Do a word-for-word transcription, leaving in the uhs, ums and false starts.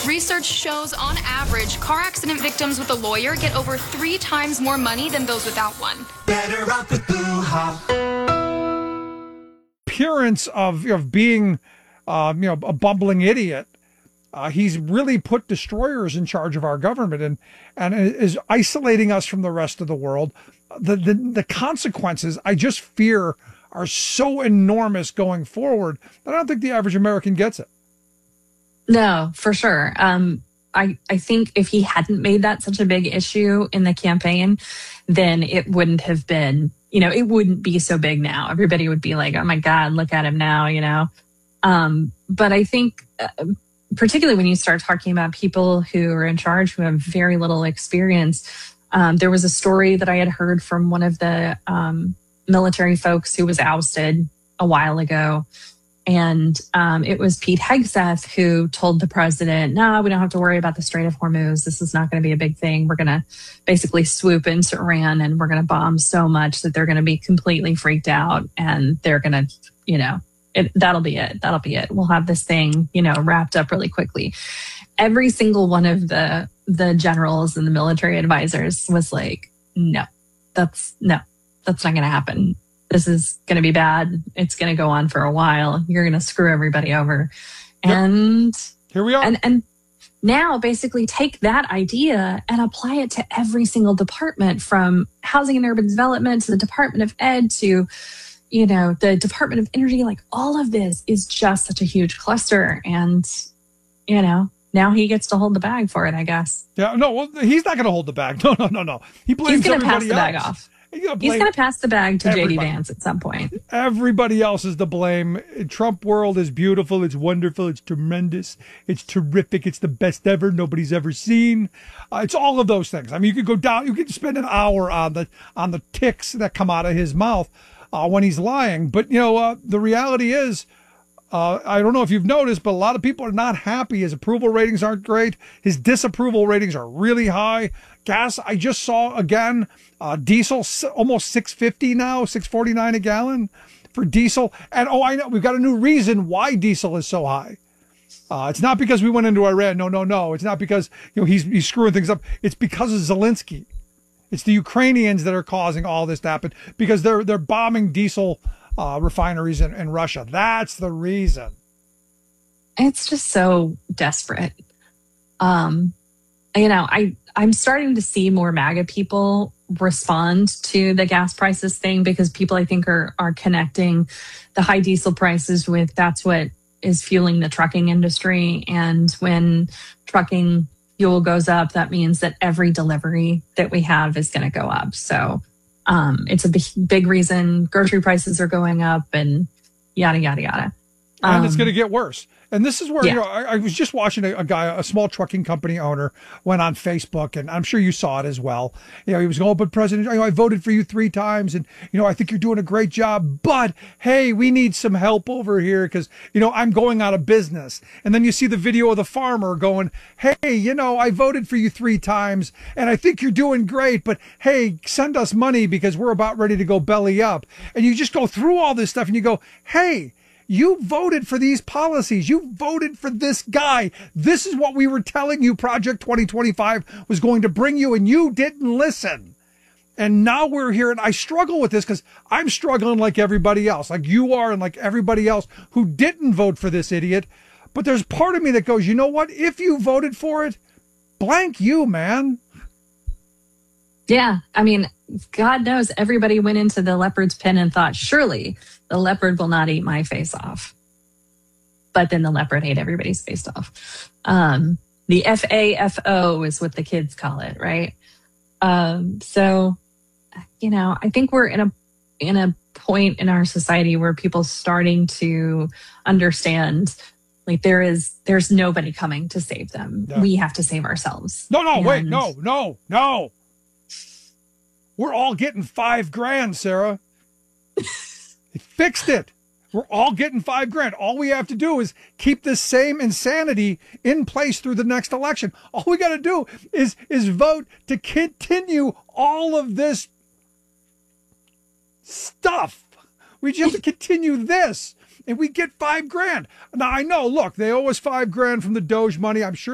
Research shows, on average, car accident victims with a lawyer get over three times more money than those without one. Better off with Boo-ha. Appearance of of being, uh, you know, a bumbling idiot. Uh, he's really put destroyers in charge of our government and and is isolating us from the rest of the world. The the, the consequences, I just fear, are so enormous going forward that I don't think the average American gets it. No, for sure. Um, I, I think if he hadn't made that such a big issue in the campaign, then it wouldn't have been, you know, it wouldn't be so big now. Everybody would be like, oh my God, look at him now, you know. Um, but I think, uh, particularly when you start talking about people who are in charge who have very little experience, um, there was a story that I had heard from one of the um, military folks who was ousted a while ago. And um, it was Pete Hegseth who told the president, no, we don't have to worry about the Strait of Hormuz. This is not going to be a big thing. We're going to basically swoop into Iran and we're going to bomb so much that they're going to be completely freaked out. And they're going to, you know, it, that'll be it. That'll be it. We'll have this thing, you know, wrapped up really quickly. Every single one of the the generals and the military advisors was like, no, that's no, that's not going to happen. This is going to be bad. It's going to go on for a while. You're going to screw everybody over. And here we are. And, and now basically take that idea and apply it to every single department, from housing and urban development to the Department of Ed to, you know, the Department of Energy. Like, all of this is just such a huge cluster. And, you know, now he gets to hold the bag for it, I guess. Yeah, no, well, he's not going to hold the bag. No, no, no, no. He blames He's going to pass everybody the bag else. off. He's going to pass the bag to everybody. J D Vance at some point. Everybody else is to blame. Trump world is beautiful. It's wonderful. It's tremendous. It's terrific. It's the best ever nobody's ever seen. Uh, it's all of those things. I mean, you could go down. You could spend an hour on the on the ticks that come out of his mouth uh, when he's lying. But you know, uh, the reality is, uh, I don't know if you've noticed, but a lot of people are not happy. His approval ratings aren't great. His disapproval ratings are really high. Gas, I just saw again, uh, diesel almost six fifty now, six forty-nine a gallon for diesel. And oh, I know, we've got a new reason why diesel is so high. Uh, it's not because we went into Iran. No, no, no. It's not because, you know, he's he's screwing things up. It's because of Zelensky. It's the Ukrainians that are causing all this to happen because they're they're bombing diesel uh, refineries in, in Russia. That's the reason. It's just so desperate. Um, you know, I, I'm starting to see more MAGA people respond to the gas prices thing because people, I think, are are connecting the high diesel prices with that's what is fueling the trucking industry. And when trucking fuel goes up, that means that every delivery that we have is going to go up. So um, it's a big, big reason grocery prices are going up and yada, yada, yada. And um, it's going to get worse. And this is where, yeah. you know, I, I was just watching a, a guy, a small trucking company owner, went on Facebook, and I'm sure you saw it as well. You know, he was going, oh, but President, you know, I voted for you three times, and, you know, I think you're doing a great job, but, hey, we need some help over here because, you know, I'm going out of business. And then you see the video of the farmer going, hey, you know, I voted for you three times, and I think you're doing great, but, hey, send us money because we're about ready to go belly up. And you just go through all this stuff, and you go, hey, you voted for these policies. You voted for this guy. This is what we were telling you Project twenty twenty-five was going to bring you, and you didn't listen. And now we're here, and I struggle with this because I'm struggling like everybody else, like you are and like everybody else who didn't vote for this idiot. But there's part of me that goes, you know what? If you voted for it, blank you, man. Yeah, I mean, God knows everybody went into the leopard's pen and thought, surely the leopard will not eat my face off. But then the leopard ate everybody's face off. Um, the F A F O is what the kids call it, right? Um, so, you know, I think we're in a in a point in our society where people starting to understand, like, there is there's nobody coming to save them. Yeah. We have to save ourselves. No, no, and wait, no, no, no. We're all getting five grand, Sarah. They fixed it. We're all getting five grand. All we have to do is keep this same insanity in place through the next election. All we got to do is, is vote to continue all of this stuff. We just have to continue this, and we get five grand. Now, I know, look, they owe us five grand from the Doge money. I'm sure